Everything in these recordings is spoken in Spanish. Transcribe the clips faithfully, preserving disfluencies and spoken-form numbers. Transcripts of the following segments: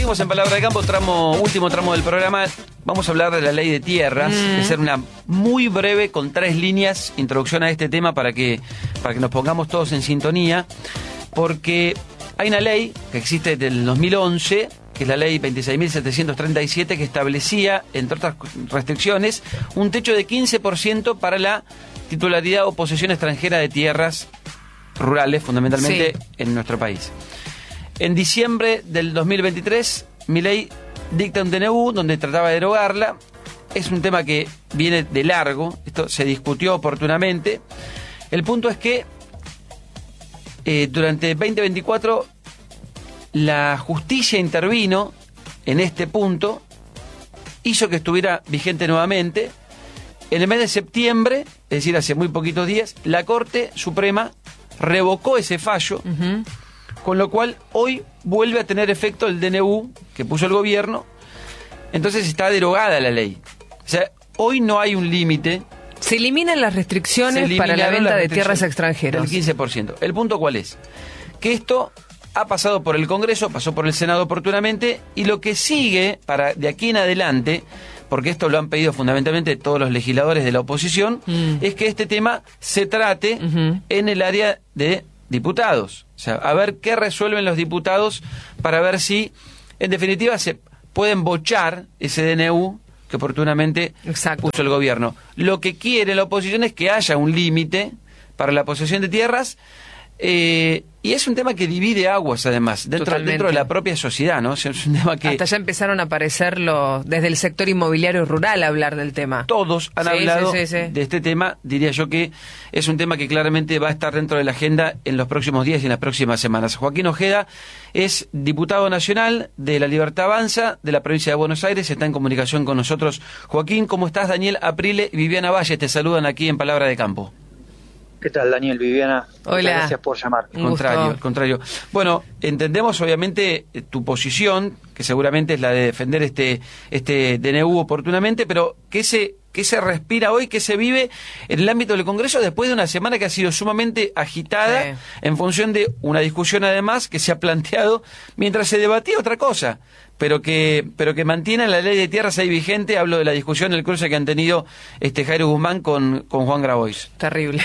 Seguimos en Palabra de Campo, tramo, último tramo del programa. Vamos a hablar de la ley de tierras, mm. de ser una muy breve, con tres líneas, introducción a este tema para que, para que nos pongamos todos en sintonía, porque hay una ley que existe desde el dos mil once, que es la ley veintiséis mil setecientos treinta y siete, que establecía, entre otras restricciones, un techo de quince por ciento para la titularidad o posesión extranjera de tierras rurales, fundamentalmente sí. en nuestro país. En diciembre del dos mil veintitrés, Milei dicta un D N U donde trataba de derogarla. Es un tema que viene de largo, esto se discutió oportunamente. El punto es que eh, durante veinte veinticuatro la justicia intervino en este punto, hizo que estuviera vigente nuevamente. En el mes de septiembre, es decir, hace muy poquitos días, la Corte Suprema revocó ese fallo, uh-huh. con lo cual hoy vuelve a tener efecto el D N U que puso el gobierno. Entonces está derogada la ley. O sea, hoy no hay un límite. Se eliminan las restricciones para la venta de tierras extranjeras. El quince por ciento. ¿El punto cuál es? Que esto ha pasado por el Congreso, pasó por el Senado oportunamente, y lo que sigue para de aquí en adelante, porque esto lo han pedido fundamentalmente todos los legisladores de la oposición, mm. es que este tema se trate uh-huh. en el área de diputados. O sea, a ver qué resuelven los diputados para ver si, en definitiva, se pueden bochar ese D N U que oportunamente Exacto. puso el gobierno. Lo que quiere la oposición es que haya un límite para la posesión de tierras, eh, y es un tema que divide aguas, además, dentro, dentro de la propia sociedad, ¿no? O sea, es un tema que... Hasta ya empezaron a aparecer los, desde el sector inmobiliario rural a hablar del tema. Todos han sí, hablado sí, sí, sí. de este tema. Diría yo que es un tema que claramente va a estar dentro de la agenda en los próximos días y en las próximas semanas. Joaquín Ojeda es diputado nacional de La Libertad Avanza de la provincia de Buenos Aires. Está en comunicación con nosotros. Joaquín, ¿cómo estás? Daniel Aprile y Viviana Valle te saludan aquí en Palabra de Campo. ¿Qué tal, Daniel, Viviana? Hola. Gracias por llamar. Al contrario, al contrario. Bueno, entendemos obviamente tu posición, que seguramente es la de defender este este D N U oportunamente, pero ¿qué se, qué se respira hoy, qué se vive en el ámbito del Congreso después de una semana que ha sido sumamente agitada sí. en función de una discusión además que se ha planteado mientras se debatía otra cosa, pero que pero que mantiene la ley de tierras ahí vigente? Hablo de la discusión, el cruce que han tenido este Jairo Guzmán con, con Juan Grabois. Terrible.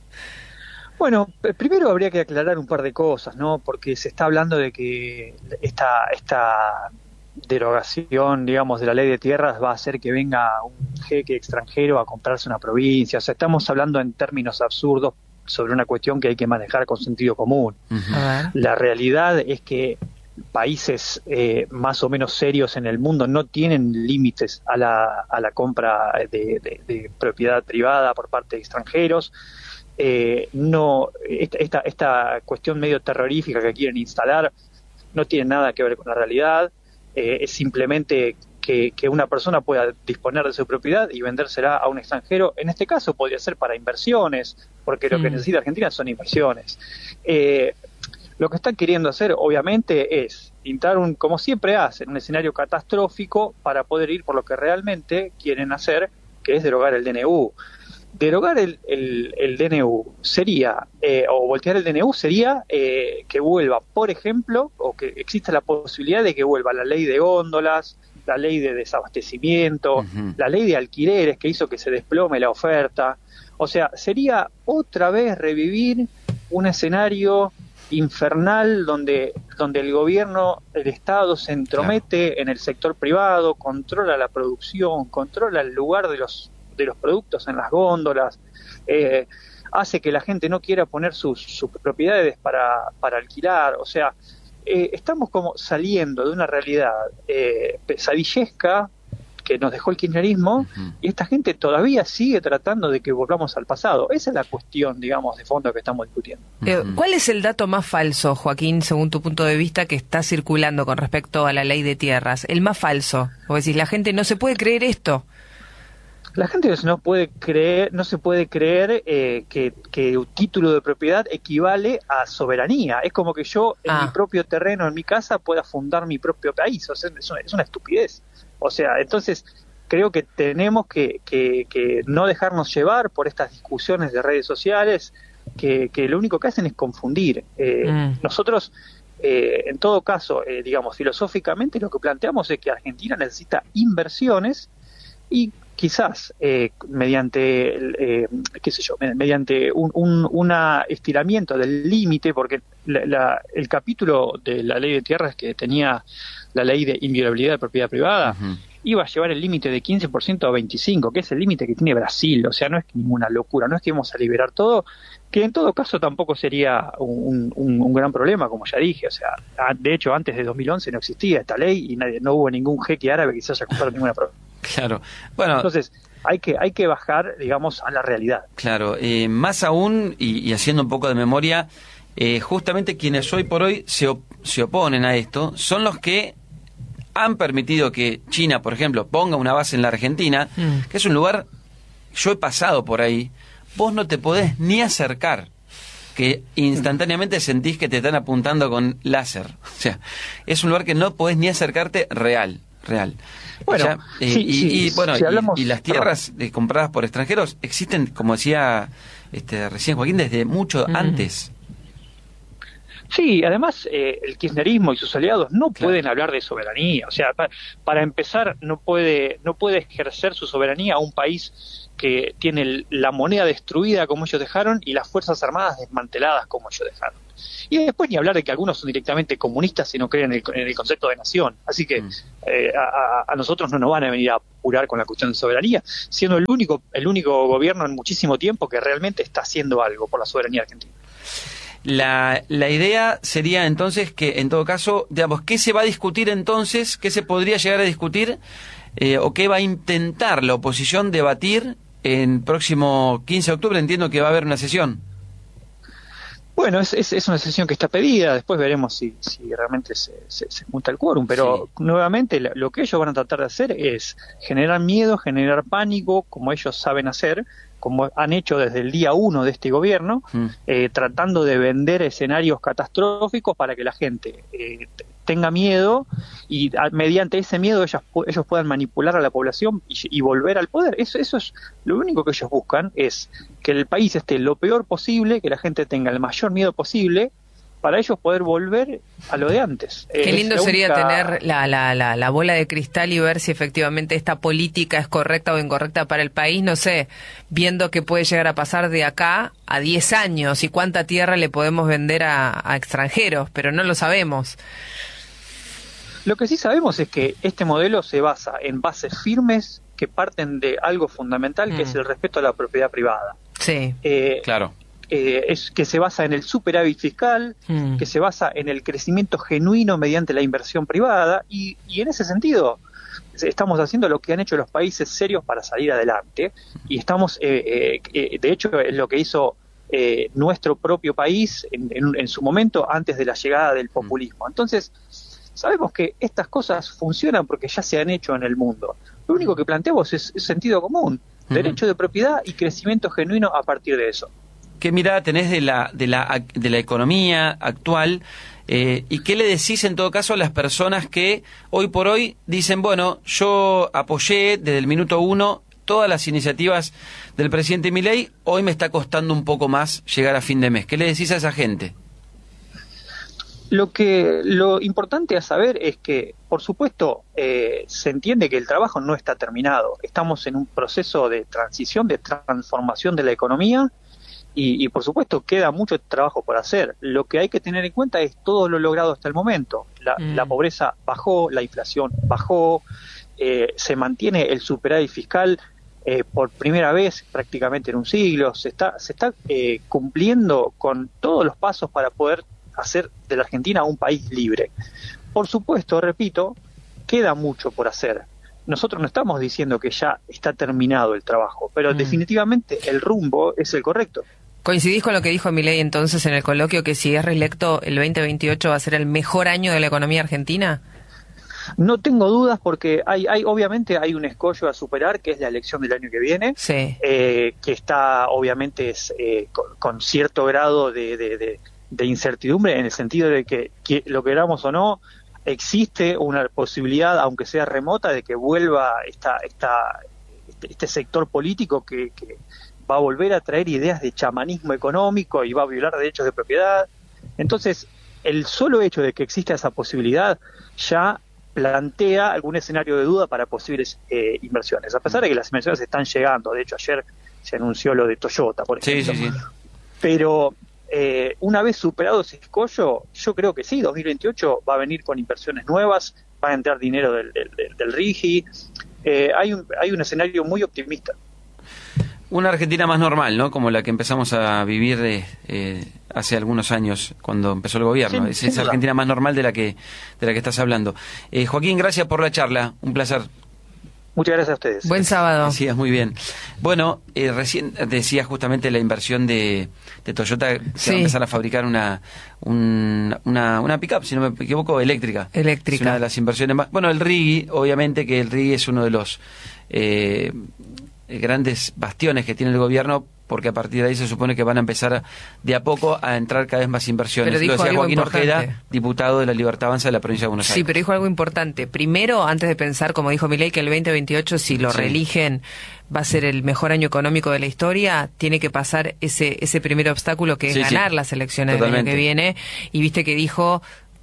Bueno, primero habría que aclarar un par de cosas, ¿no? Porque se está hablando de que esta, esta derogación, digamos, de la ley de tierras va a hacer que venga un jeque extranjero a comprarse una provincia. O sea, estamos hablando en términos absurdos sobre una cuestión que hay que manejar con sentido común. Uh-huh. La realidad es que países eh, más o menos serios en el mundo no tienen límites a la, a la compra de, de, de propiedad privada por parte de extranjeros. Eh, no esta, esta, esta cuestión medio terrorífica que quieren instalar no tiene nada que ver con la realidad, eh, es simplemente que, que una persona pueda disponer de su propiedad y vendérsela a un extranjero. En este caso podría ser para inversiones, porque lo mm. que necesita Argentina son inversiones. Eh, lo que están queriendo hacer obviamente es pintar un, como siempre hacen, un escenario catastrófico para poder ir por lo que realmente quieren hacer, que es derogar el D N U. Derogar el, el, el D N U sería, eh, o voltear el D N U sería eh, que vuelva, por ejemplo, o que exista la posibilidad de que vuelva la ley de góndolas, la ley de desabastecimiento, uh-huh. la ley de alquileres que hizo que se desplome la oferta. O sea, sería otra vez revivir un escenario infernal donde, donde el gobierno, el Estado se entromete claro. en el sector privado, controla la producción, controla el lugar de los de los productos en las góndolas, eh, hace que la gente no quiera poner sus, sus propiedades para, para alquilar. O sea, eh, estamos como saliendo de una realidad eh, pesadillesca que nos dejó el kirchnerismo, uh-huh. y esta gente todavía sigue tratando de que volvamos al pasado. Esa es la cuestión, digamos, de fondo que estamos discutiendo. Eh, ¿Cuál es el dato más falso, Joaquín, según tu punto de vista, que está circulando con respecto a la ley de tierras? El más falso. O decís, la gente no se puede creer esto. La gente no puede creer, no se puede creer eh, que, que un título de propiedad equivale a soberanía. Es como que yo en ah. mi propio terreno, en mi casa, pueda fundar mi propio país. O sea, es una, es una estupidez. O sea, entonces creo que tenemos que, que, que no dejarnos llevar por estas discusiones de redes sociales que, que lo único que hacen es confundir. Eh, mm. Nosotros eh, en todo caso, eh, digamos, filosóficamente lo que planteamos es que Argentina necesita inversiones y quizás eh, mediante, eh, qué sé yo, mediante un, un una estiramiento del límite, porque la, la, el capítulo de la ley de tierras que tenía la ley de inviolabilidad de propiedad privada, uh-huh. iba a llevar el límite de quince por ciento a veinticinco por ciento, que es el límite que tiene Brasil. O sea, no es ninguna locura, no es que vamos a liberar todo, que en todo caso tampoco sería un, un, un gran problema, como ya dije. O sea, de hecho, antes de dos mil once no existía esta ley y nadie, no hubo ningún jeque árabe que se haya comprado ninguna propiedad. Claro, bueno. Entonces, hay que, hay que bajar, digamos, a la realidad. Claro, eh, más aún, y, y haciendo un poco de memoria, eh, justamente quienes hoy por hoy se, op- se oponen a esto son los que han permitido que China, por ejemplo, ponga una base en la Argentina, mm. que es un lugar, yo he pasado por ahí, vos no te podés ni acercar, que instantáneamente sentís que te están apuntando con láser. O sea, es un lugar que no podés ni acercarte real, real. Bueno, ya, eh, sí, y, sí, y, bueno si hablamos, y, y las tierras eh, compradas por extranjeros existen, como decía este recién Joaquín, desde mucho mm. antes. Sí, además eh, el kirchnerismo y sus aliados no claro. pueden hablar de soberanía. O sea, pa, para empezar, no puede no puede ejercer su soberanía a un país que tiene el, la moneda destruida como ellos dejaron y las fuerzas armadas desmanteladas como ellos dejaron. Y después ni hablar de que algunos son directamente comunistas y no creen en el, en el concepto de nación. Así que mm. eh, a, a nosotros no nos van a venir a apurar con la cuestión de soberanía, siendo el único el único gobierno en muchísimo tiempo que realmente está haciendo algo por la soberanía argentina. La, la idea sería entonces que, en todo caso, digamos, ¿qué se va a discutir entonces? ¿Qué se podría llegar a discutir? Eh, ¿O qué va a intentar la oposición debatir en próximo quince de octubre? Entiendo que va a haber una sesión. Bueno, es, es, es una sesión que está pedida, después veremos si, si realmente se, se, se junta el quórum, pero sí. nuevamente lo que ellos van a tratar de hacer es generar miedo, generar pánico, como ellos saben hacer, como han hecho desde el día uno de este gobierno, mm. eh, tratando de vender escenarios catastróficos para que la gente eh, tenga miedo y a, mediante ese miedo ellos, ellos puedan manipular a la población y, y volver al poder. Eso, eso es lo único que ellos buscan, es que el país esté lo peor posible, que la gente tenga el mayor miedo posible, para ellos poder volver a lo de antes. Qué lindo sería única... tener la, la, la, la bola de cristal y ver si efectivamente esta política es correcta o incorrecta para el país, no sé, viendo que puede llegar a pasar de acá a diez años y cuánta tierra le podemos vender a, a extranjeros, pero no lo sabemos. Lo que sí sabemos es que este modelo se basa en bases firmes que parten de algo fundamental, mm. que es el respeto a la propiedad privada. Sí, eh, claro. Eh, es que se basa en el superávit fiscal, mm. que se basa en el crecimiento genuino mediante la inversión privada y, y en ese sentido estamos haciendo lo que han hecho los países serios para salir adelante y estamos, eh, eh, de hecho, es lo que hizo eh, nuestro propio país en, en, en su momento antes de la llegada del populismo. Entonces, sabemos que estas cosas funcionan porque ya se han hecho en el mundo. Lo único que planteamos es, es sentido común, mm. derecho de propiedad y crecimiento genuino a partir de eso. ¿Qué mirada tenés de la de la de la economía actual eh, y qué le decís en todo caso a las personas que hoy por hoy dicen, bueno, yo apoyé desde el minuto uno todas las iniciativas del presidente Milei, hoy me está costando un poco más llegar a fin de mes? ¿Qué le decís a esa gente? Lo que lo importante a saber es que, por supuesto, eh, se entiende que el trabajo no está terminado. Estamos en un proceso de transición, de transformación de la economía. Y, y por supuesto queda mucho trabajo por hacer. Lo que hay que tener en cuenta es todo lo logrado hasta el momento. La, mm. la pobreza bajó, la inflación bajó, eh, se mantiene el superávit fiscal eh, por primera vez prácticamente en un siglo. Se está, se está eh, cumpliendo con todos los pasos para poder hacer de la Argentina un país libre. Por supuesto, repito, queda mucho por hacer. Nosotros no estamos diciendo que ya está terminado el trabajo, pero mm. definitivamente el rumbo es el correcto. ¿Coincidís con lo que dijo Milei entonces en el coloquio, que si es reelecto el veinte veintiocho va a ser el mejor año de la economía argentina? No tengo dudas porque hay, hay obviamente hay un escollo a superar, que es la elección del año que viene, sí. eh, que está obviamente es, eh, con, con cierto grado de, de, de, de incertidumbre, en el sentido de que, que lo queramos o no, existe una posibilidad, aunque sea remota, de que vuelva esta, esta, este, este sector político que, que va a volver a traer ideas de chamanismo económico y va a violar derechos de propiedad. Entonces, el solo hecho de que exista esa posibilidad ya plantea algún escenario de duda para posibles eh, inversiones, a pesar de que las inversiones están llegando. De hecho, ayer se anunció lo de Toyota, por ejemplo. Sí, sí, sí. Pero eh, una vez superado ese escollo, yo creo que sí, dos mil veintiocho va a venir con inversiones nuevas, va a entrar dinero del, del, del RIGI, eh, hay, un, hay un escenario muy optimista. Una Argentina más normal, ¿no? Como la que empezamos a vivir eh, eh, hace algunos años, cuando empezó el gobierno. Sí, es esa Argentina más normal de la que de la que estás hablando. Eh, Joaquín, gracias por la charla. Un placer. Muchas gracias a ustedes. Buen sábado. Decías muy bien. Bueno, eh, recién decías justamente la inversión de, de Toyota, que sí. va a empezar a fabricar una un, una, una pick-up, si no me equivoco, eléctrica. Eléctrica. Es una de las inversiones más... Bueno, el RIGI, obviamente que el RIGI es uno de los... Eh, grandes bastiones que tiene el gobierno, porque a partir de ahí se supone que van a empezar a, de a poco a entrar cada vez más inversiones. Pero dijo Lo decía algo Joaquín importante. Ojeda, diputado de la Libertad Avanza de la provincia de Buenos Aires. Sí, pero dijo algo importante. Primero, antes de pensar, como dijo Milei, que el veinte veintiocho, si lo sí. reeligen, va a ser el mejor año económico de la historia, tiene que pasar ese ese primer obstáculo que es sí, ganar sí. las elecciones Totalmente. del año que viene. Y viste que dijo,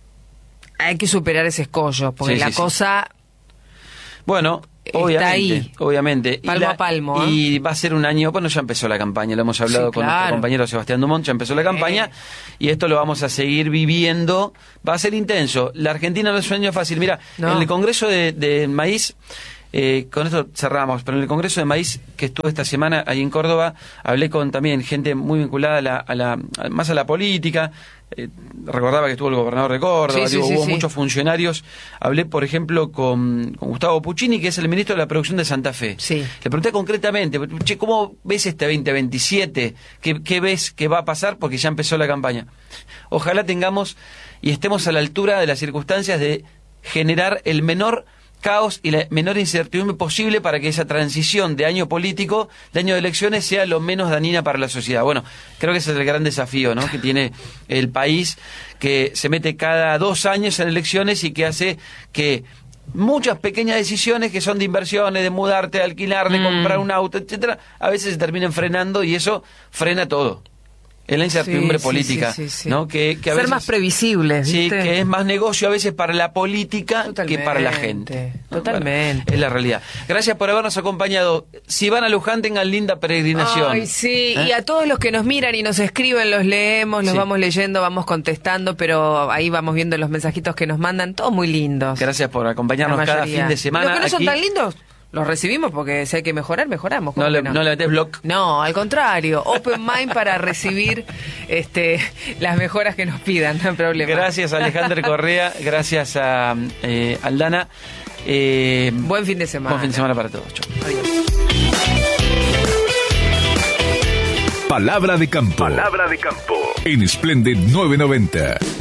hay que superar ese escollo, porque sí, la sí, cosa... Sí. Bueno... Obviamente, ahí, obviamente. Palmo y la, a palmo. ¿eh? Y va a ser un año, bueno, ya empezó la campaña, lo hemos hablado sí, con claro. nuestro compañero Sebastián Dumont, ya empezó la campaña, eh. y esto lo vamos a seguir viviendo, va a ser intenso. La Argentina no es un año fácil. Mira, no. en el Congreso de, de Maíz, eh, con esto cerramos, pero en el Congreso de Maíz que estuve esta semana ahí en Córdoba, hablé con también gente muy vinculada a la, a la a, más a la política. Eh, recordaba que estuvo el gobernador de Córdoba, sí, digo, sí, hubo sí, muchos sí. funcionarios. Hablé, por ejemplo, con, con Gustavo Puccini, que es el ministro de la Producción de Santa Fe. Sí. Le pregunté concretamente, che, ¿cómo ves este veinte veintisiete? ¿Qué, ¿Qué ves que va a pasar? Porque ya empezó la campaña. Ojalá tengamos y estemos a la altura de las circunstancias de generar el menor caos y la menor incertidumbre posible para que esa transición de año político, de año de elecciones, sea lo menos dañina para la sociedad. Bueno, creo que ese es el gran desafío, ¿no?, que tiene el país, que se mete cada dos años en elecciones y que hace que muchas pequeñas decisiones que son de inversiones, de mudarte, de alquilar, de mm. comprar un auto, etcétera, a veces se terminan frenando y eso frena todo. Es la incertidumbre sí, política, sí, sí, sí, sí. ¿no? Que, que a Ser veces, más previsibles, sí, ¿viste? que es más negocio a veces para la política Totalmente. que para la gente. Totalmente. Bueno, es la realidad. Gracias por habernos acompañado. Si van a Luján, tengan linda peregrinación. Ay, sí. ¿Eh? Y a todos los que nos miran y nos escriben, los leemos, los sí. vamos leyendo, vamos contestando, pero ahí vamos viendo los mensajitos que nos mandan, todos muy lindos. Gracias por acompañarnos cada fin de semana. Los que no aquí. son tan lindos, los recibimos porque si hay que mejorar, mejoramos. No le, no? no le metés block. No, al contrario, open mind para recibir este las mejoras que nos pidan, no hay problema. Gracias a Alejandro Correa, gracias a eh, Aldana. Eh, buen fin de semana. Buen fin de semana para todos. Chau. Adiós. Palabra de campo. Palabra de campo. En Splendid novecientos noventa.